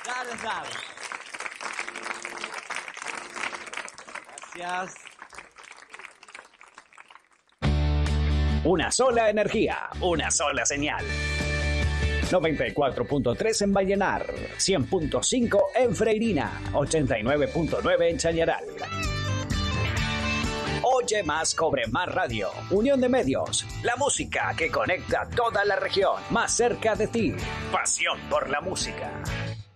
Dale. Gracias. Una sola energía, una sola señal. 94.3 en Vallenar, 100.5 en Freirina, 89.9 en Chañaral. Oye más, cobre más radio. Unión de medios. La música que conecta toda la región. Más cerca de ti. Pasión por la música.